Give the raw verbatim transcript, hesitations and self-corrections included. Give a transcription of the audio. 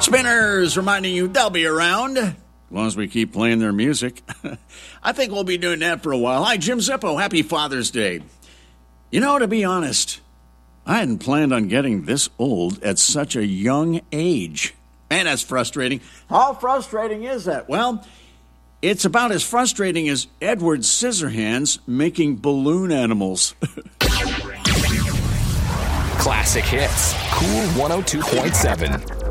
Spinners reminding you they'll be around as long as we keep playing their music. I think we'll be doing that for a while. Hi, Jim Zippo. Happy Father's Day. You know, to be honest, I hadn't planned on getting this old at such a young age. Man, that's frustrating. How frustrating is that? Well, it's about as frustrating as Edward Scissorhands making balloon animals. Classic hits. Cool one oh two point seven.